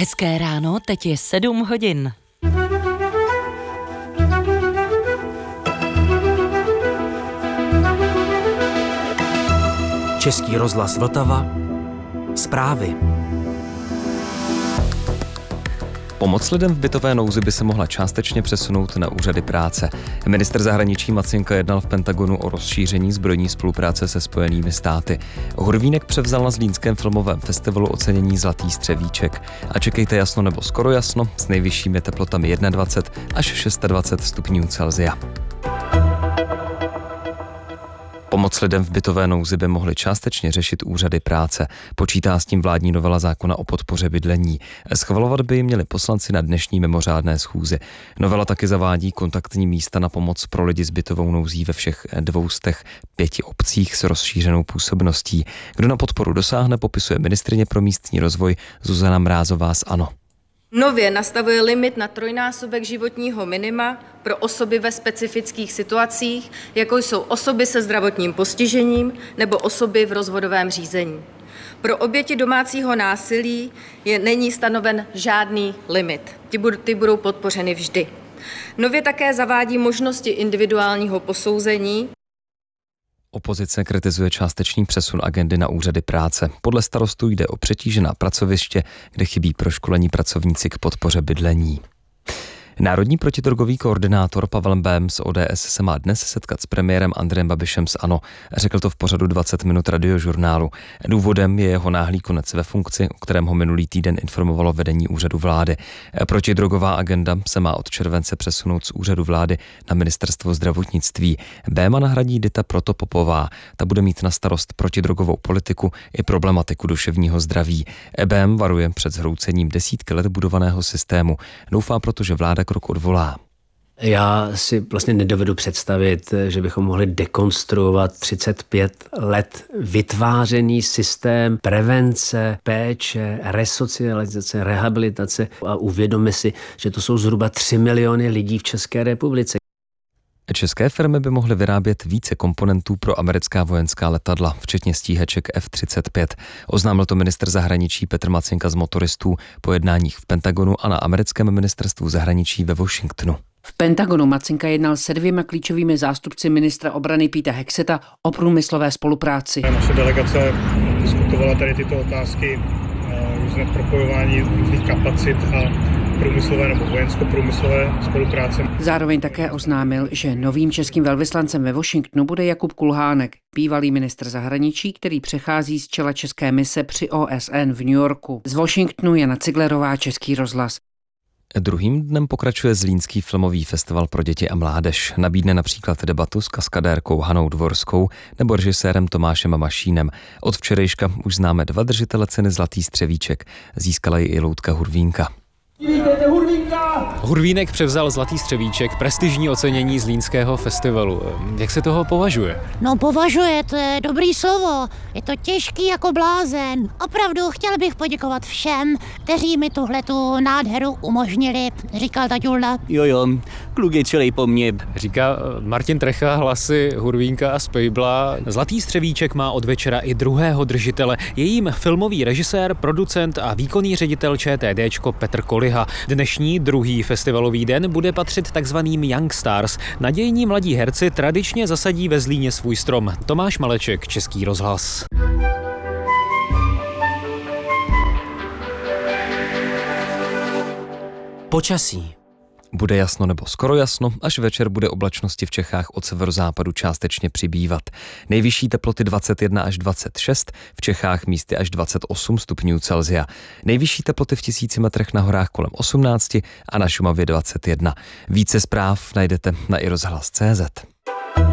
Hezké ráno, teď je 7 hodin. Český rozhlas Vltava. Zprávy. Pomoc lidem v bytové nouzi by se mohla částečně přesunout na úřady práce. Ministr zahraničí Macinka jednal v Pentagonu o rozšíření zbrojní spolupráce se Spojenými státy. Hurvínek převzal na Zlínském filmovém festivalu ocenění Zlatý střevíček. A čekejte jasno nebo skoro jasno s nejvyššími teplotami 21 až 26 stupňů Celsia. Pomoc lidem v bytové nouzi by mohly částečně řešit úřady práce. Počítá s tím vládní novela zákona o podpoře bydlení. Schvalovat by ji měli poslanci na dnešní mimořádné schůzi. Novela taky zavádí kontaktní místa na pomoc pro lidi s bytovou nouzí ve všech 205 obcích s rozšířenou působností. Kdo na podporu dosáhne, popisuje ministryně pro místní rozvoj Zuzana Mrázová z ANO. Nově nastavuje limit na 3násobek životního minima pro osoby ve specifických situacích, jako jsou osoby se zdravotním postižením nebo osoby v rozvodovém řízení. Pro oběti domácího násilí není stanoven žádný limit. Ty budou podpořeny vždy. Nově také zavádí možnosti individuálního posouzení. Opozice kritizuje částečný přesun agendy na úřady práce. Podle starostů jde o přetížená pracoviště, kde chybí proškolení pracovníci k podpoře bydlení. Národní protidrogový koordinátor Pavel Bém z ODS se má dnes setkat s premiérem Andrejem Babišem z ANO. Řekl to v pořadu 20 minut Radiožurnálu. Důvodem je jeho náhlý konec ve funkci, o kterém ho minulý týden informovalo vedení úřadu vlády. Protidrogová agenda se má od července přesunout z úřadu vlády na ministerstvo zdravotnictví. Béma nahradí Dita Protopopová. Ta bude mít na starost protidrogovou politiku i problematiku duševního zdraví. Bém varuje před zhroucením desítky let budovaného systému. Doufá proto, že vláda krok odvolá. Já si vlastně nedovedu představit, že bychom mohli dekonstruovat 35 let vytvářený systém prevence, péče, resocializace, rehabilitace a uvědomme si, že to jsou zhruba 3 miliony lidí v České republice. České firmy by mohly vyrábět více komponentů pro americká vojenská letadla, včetně stíhaček F-35. Oznámil to ministr zahraničí Petr Macinka z Motoristů po jednáních v Pentagonu a na americkém ministerstvu zahraničí ve Washingtonu. V Pentagonu Macinka jednal se 2 klíčovými zástupci ministra obrany Peta Hexeta o průmyslové spolupráci. Naše delegace diskutovala tady tyto otázky, různé propojování různých kapacit a průmyslové nebo vojensko-průmyslové spolupráce. Zároveň také oznámil, že novým českým velvyslancem ve Washingtonu bude Jakub Kulhánek, bývalý ministr zahraničí, který přechází z čela české mise při OSN v New Yorku. Z Washingtonu Jana Ciglerová, Český rozhlas. Druhým dnem pokračuje Zlínský filmový festival pro děti a mládež. Nabídne například debatu s kaskadérkou Hanou Dvorskou nebo režisérem Tomášem Mašínem. Od včerejška už známe 2 držitele ceny Zlatý střevíček. Získala ji i Loutka Hurvínka. Hurvínek převzal Zlatý střevíček, prestižní ocenění Zlínského festivalu. Jak se toho považuje? No považuje, to je dobrý slovo. Je to těžký jako blázen. Opravdu chtěl bych poděkovat všem, kteří mi tuhletu nádheru umožnili, říkal taťulda. Jo, kluk je celý po mně. Říká Martin Trecha, hlasy Hurvínka a Spejbla. Zlatý střevíček má od večera i druhého držitele. Je jím filmový režisér, producent a výkonný ředitel ČTDčko Petr Koliha. Dnešní druhý festivalový den bude patřit takzvaným Young Stars. Nadějní mladí herci tradičně zasadí ve Zlíně svůj strom. Tomáš Maleček, Český rozhlas. Počasí. Bude jasno nebo skoro jasno, až večer bude oblačnosti v Čechách od severozápadu částečně přibývat. Nejvyšší teploty 21 až 26, v Čechách místy až 28 stupňů Celsia. Nejvyšší teploty v 1000 metrech na horách kolem 18 a na Šumavě 21. Více zpráv najdete na iRozhlas.cz.